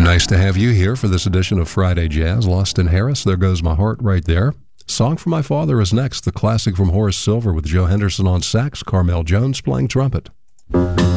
Nice to have you here for this edition of Friday Jazz. Lawston Harris, There Goes My Heart right there. Song for My Father is next, the classic from Horace Silver with Joe Henderson on sax, Carmel Jones playing trumpet.